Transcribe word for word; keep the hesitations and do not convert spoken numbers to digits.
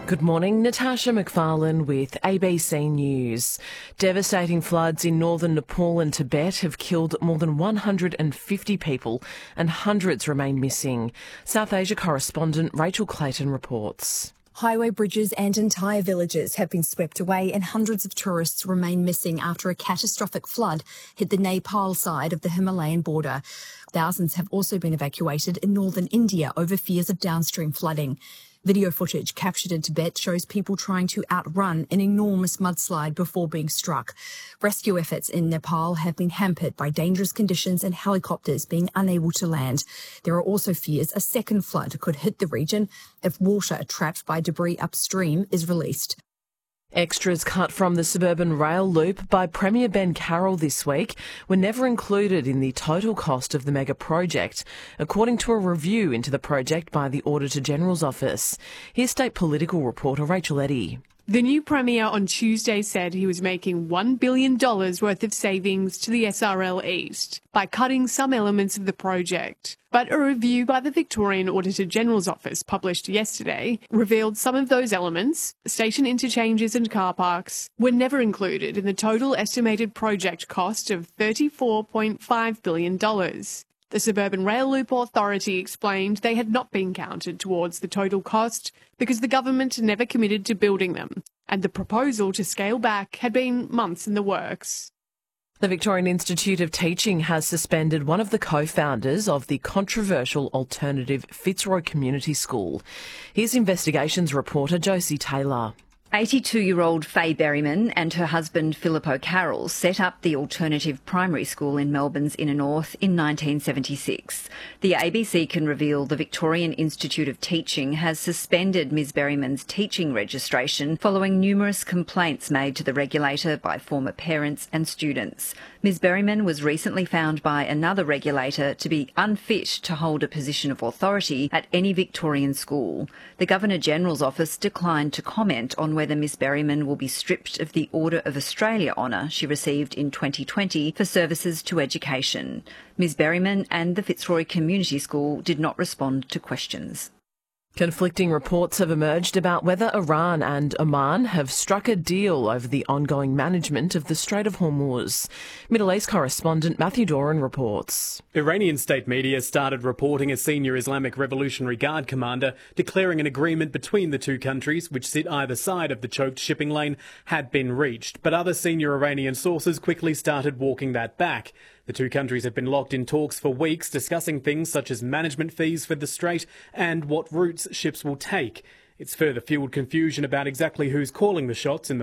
Good morning, Natasha McFarlane with A B C News. Devastating floods in northern Nepal and Tibet have killed more than one hundred fifty people and hundreds remain missing. South Asia correspondent Rachel Clayton reports. Highway bridges and entire villages have been swept away and hundreds of tourists remain missing after a catastrophic flood hit the Nepal side of the Himalayan border. Thousands have also been evacuated in northern India over fears of downstream flooding. Video footage captured in Tibet shows people trying to outrun an enormous mudslide before being struck. Rescue efforts in Nepal have been hampered by dangerous conditions and helicopters being unable to land. There are also fears a second flood could hit the region if water trapped by debris upstream is released. Extras cut from the suburban rail loop by Premier Ben Carroll this week were never included in the total cost of the mega project, according to a review into the project by the Auditor-General's Office. Here's State Political reporter Rachel Eddy. The new Premier on Tuesday said he was making one billion dollars worth of savings to the S R L East by cutting some elements of the project. But a review by the Victorian Auditor-General's Office published yesterday revealed some of those elements, station interchanges and car parks, were never included in the total estimated project cost of thirty-four point five billion dollars. The Suburban Rail Loop Authority explained they had not been counted towards the total cost because the government never committed to building them, and the proposal to scale back had been months in the works. The Victorian Institute of Teaching has suspended one of the co-founders of the controversial alternative Fitzroy Community School. Here's investigations reporter Josie Taylor. eighty-two-year-old Faye Berryman and her husband Philip O'Carroll set up the alternative primary school in Melbourne's inner north in nineteen seventy-six. The A B C can reveal the Victorian Institute of Teaching has suspended Ms Berryman's teaching registration following numerous complaints made to the regulator by former parents and students. Ms Berryman was recently found by another regulator to be unfit to hold a position of authority at any Victorian school. The Governor-General's Office declined to comment on whether Ms Berryman will be stripped of the Order of Australia honour she received in twenty twenty for services to education. Ms Berryman and the Fitzroy Community School did not respond to questions. Conflicting reports have emerged about whether Iran and Oman have struck a deal over the ongoing management of the Strait of Hormuz. Middle East correspondent Matthew Doran reports. Iranian state media started reporting a senior Islamic Revolutionary Guard commander declaring an agreement between the two countries, which sit either side of the choked shipping lane, had been reached. But other senior Iranian sources quickly started walking that back. The two countries have been locked in talks for weeks, discussing things such as management fees for the strait and what routes ships will take. It's further fueled confusion about exactly who's calling the shots in the